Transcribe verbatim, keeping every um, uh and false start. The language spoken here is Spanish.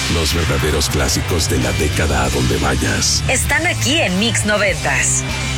Los verdaderos clásicos de la década a donde vayas. Están aquí en Mix noventas.